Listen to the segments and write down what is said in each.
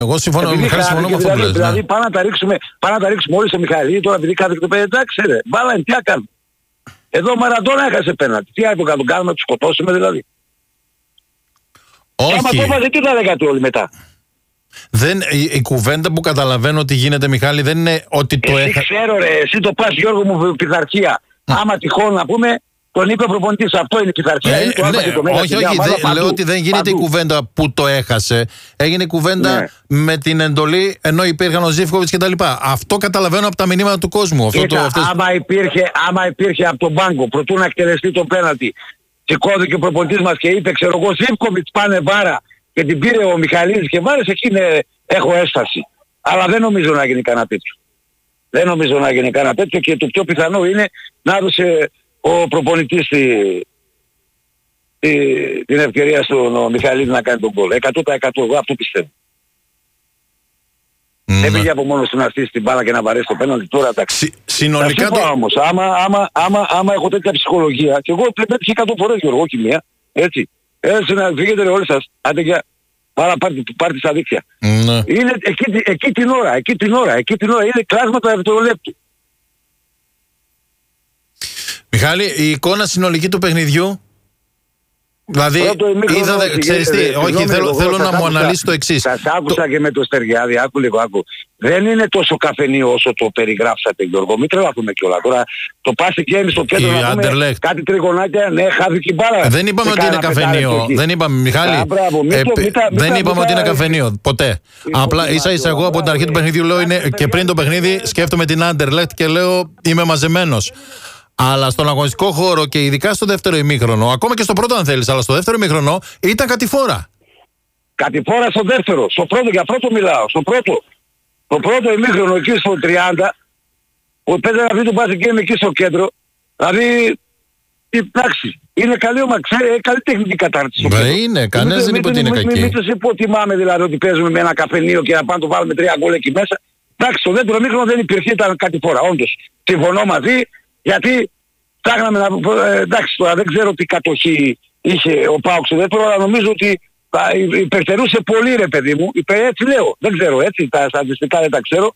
Εγώ συμφωνώ με αυτό που λες. Δηλαδή πάμε να τα ρίξουμε όλοι στο Μιχαλή, τώρα επειδή κάθε το παιδί, εντάξει ρε, μπάλα είναι, τι να κάνουμε. Εδώ ο Μαραντόνα έχασε πέναλτι. Τι άλλο να τον κάνουμε, να τους σκοτώσουμε δηλαδή. Όχι. Άμα το έβαζε, τι θα λέγατε όλοι μετά. Η κουβέντα που καταλαβαίνω ότι γίνεται, Μιχάλη, δεν είναι ότι το έχασε. Ξέρω ρε, εσύ το πας Γιώργο μου πειθαρχία. Άμα τυχόν να πούμε, τον είπε ο προπονητής, αυτό είναι η πειθαρχία. Όχι, λέω ότι δεν γίνεται η κουβέντα που το έχασε. Έγινε η κουβέντα με την εντολή, ενώ υπήρχαν ο Ζίβκοβιτς κτλ. Αυτό καταλαβαίνω από τα μηνύματα του κόσμου. Άμα υπήρχε από τον πάγκο, προτού να εκτελεστεί το πέναλτι, σηκώθηκε ο προπονητής μας και είπε, ξέρω εγώ, Ζίβκοβιτς πάνε βάρα και την πήρε ο Μιχαλίδης και βάρες, εκεί έχω έσταση. Αλλά δεν νομίζω να γίνει κανένα τέτοιο. Δεν νομίζω να γίνει κανένα τέτοιο και το πιο πιθανό είναι να έδωσε ο προπονητής την ευκαιρία στον Μιχαλίδη να κάνει τον γκολ. 100% εγώ αυτό πιστεύω. Δεν πήγε από μόνος του να στήσει την μπάλα και να βαρέσει το πέναλτι τώρα, εντάξει. Συνολικά το... όμως, άμα έχω τέτοια ψυχολογία, και εγώ πέτυχε 100 φορές Γιώργο, όχι μία, έτσι. Έτσι να φύγετε όλοι σας, άντε για πάρα πάρτι στα δίκτυα. Είναι εκεί την ώρα, είναι κλάσματα δευτερολέπτου. Μιχάλη, η εικόνα συνολική του παιχνιδιού, δηλαδή, ξέρεις τι, όχι, θέλω να μου αναλύσει το εξής. Σας άκουσα και με το Στεριάδη, άκου λίγο. Δεν είναι τόσο καφενείο όσο το περιγράψατε, Γιώργο. Μην τρελαθούμε κιόλα. Τώρα το πας και στο κέντρο να πούμε κάτι τριγωνάκια, ναι, χάθηκε η μπάλα. Δεν είπαμε ότι είναι καφενείο. Δεν είπαμε, Μιχάλη, δεν είπαμε ότι είναι καφενείο. Ποτέ. Απλά ίσα-ίσα εγώ από την αρχή του παιχνιδιού λέω και πριν το παιχνίδι σκέφτομαι την Άντερλεχτ και λέω είμαι μαζεμένος. Αλλά στον αγωνιστικό χώρο και ειδικά στο δεύτερο ημίχρονο, ακόμα και στο πρώτο αν θέλεις, αλλά στο δεύτερο ημίχρονο ήταν κατηφόρα. Κατηφόρα στο δεύτερο, στο πρώτο, για πρώτο μιλάω, στο πρώτο. Το πρώτο ημίχρονο εκεί στο 30, που παίζανε αυτή το μπάσκετ game εκεί στο κέντρο, δηλαδή, εντάξει, είναι καλή ομάδα, καλή τεχνική κατάρτιση. Είναι, κανένας δεν είπε ότι είναι κακή. Μην τους υποτιμάμε δηλαδή ότι παίζουμε με ένα καφενείο και να πάμε το βάλουμε 3 γκολ εκεί μέσα. Εντάξει, το δεύτερο ημίχρονο δεν υπήρχε, ήταν κατηφόρα, όντως. Συμφωνώ μαζί. Γιατί ψάχναμε να... εντάξει τώρα δεν ξέρω τι κατοχή είχε ο ΠΑΟΚ στο δεύτερο, αλλά νομίζω ότι υπερτερούσε πολύ ρε παιδί μου. Έτσι λέω, δεν ξέρω έτσι, τα στατιστικά δεν τα ξέρω.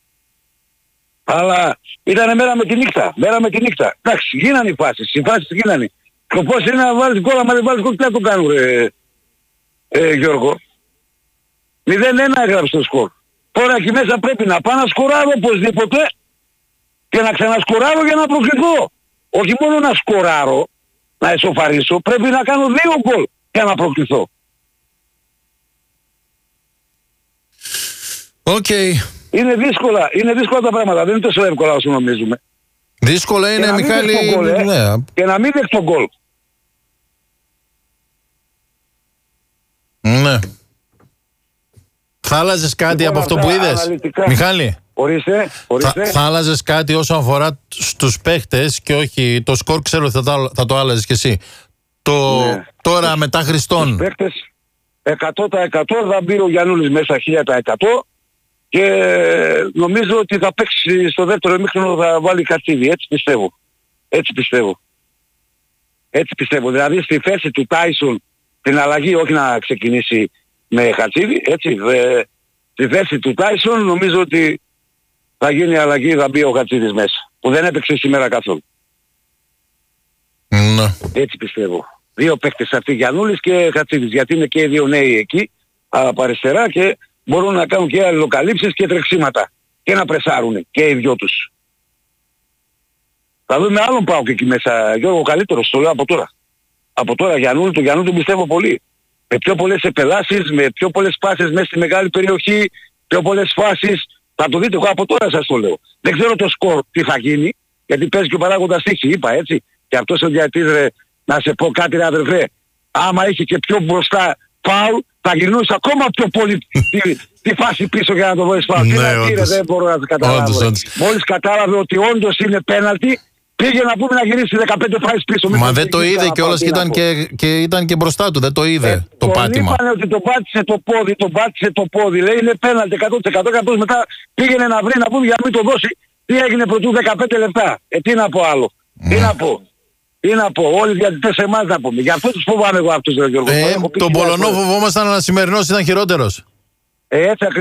Αλλά ήταν μέρα με τη νύχτα. Εντάξει, γίνανε οι φάσεις γίνανε. Και πώς είναι να βάλεις γκολ, άμα δεν βάλεις γκολ, τι να το κάνουν Γιώργο. 0-1 έγραψε το σκορ. Τώρα εκεί μέσα πρέπει να πάω να σκοράρω οπωσδήποτε και να ξανασκοράρω για να προκληθώ. Όχι μόνο να σκοράρω, να εσωφαρίσω, πρέπει να κάνω 2 γκολ για να προκληθώ. Είναι δύσκολα τα πράγματα, δεν είναι τόσο εύκολα όσο νομίζουμε. Δύσκολα είναι, Μιχάλη, και να μην δεχτώ γκολ. Ναι. Θα άλλαζες κάτι από αυτό που είδες, Μιχάλη? Ορίστε. Θα άλλαζες κάτι όσον αφορά στους παίχτες και όχι το σκορ, ξέρω ότι θα το άλλαζες κι εσύ. Τώρα μετά Χριστόν. Τους παίχτες 100% θα μπει ο Γιαννούλης μέσα 1000% και νομίζω ότι θα παίξει στο δεύτερο ημίχρονο, θα βάλει Χατζίδη. Έτσι πιστεύω. Δηλαδή στη θέση του Τάισον την αλλαγή, όχι να ξεκινήσει με Χατζίδη, έτσι. Στη θέση του Τάισον νομίζω ότι θα γίνει αλλαγή, θα μπει ο Χατζίδης μέσα, που δεν έπαιξε σήμερα καθόλου. Έτσι πιστεύω. 2 παίκτες αυτοί, Γιαννούλης και Χατζίδης, γιατί είναι και οι 2 νέοι εκεί από αριστερά και μπορούν να κάνουν και αλληλοκαλύψεις και τρεξίματα και να πρεσάρουν και οι 2 τους. Θα δούμε άλλον ΠΑΟΚ εκεί μέσα, Γιώργο, καλύτερος, το λέω από τώρα. Γιαννούλη, το Γιαννούλη τον πιστεύω πολύ. Με πιο πολλές επελάσεις, με πιο πολλές πάσες μέσα στη μεγάλη περιοχή, πιο πολλές φάσεις. Θα το δείτε, εγώ από τώρα σας το λέω. Δεν ξέρω το σκορ τι θα γίνει, γιατί παίζει και ο παράγοντας τύχη, είπα έτσι. Και αυτός ο διαιτητής, να σε πω κάτι ρε αδερφέ, άμα είχε και πιο μπροστά φάουλ, θα γυρνούσε ακόμα πιο πολύ τη φάση πίσω για να το βρεις φάουλ. Δεν μπορώ να το καταλάβω. Μόλις κατάλαβε ότι όντως είναι πέναλτι, πήγε να πούμε να γυρίσει 15 φάσεις πίσω. Μα δεν το είδε κιόλας και ήταν και μπροστά του, δεν το είδε το πάτημα. Είπανε ότι τον πάτησε το πόδι, λέει είναι πέναλτι 100%, μετά πήγαινε να βρει να πούμε για να μην το δώσει, τι έγινε πρωτού 15 λεπτά. Τι να πω άλλο, τι να πω, όλοι οι διαιτητές εμάς να πούμε. Γι' αυτό τους φοβάμαι εγώ αυτούς, Γιώργο. Τον Πολωνό φοβόμασταν, αλλά σημερινός ήταν χειρότερος. Έτσι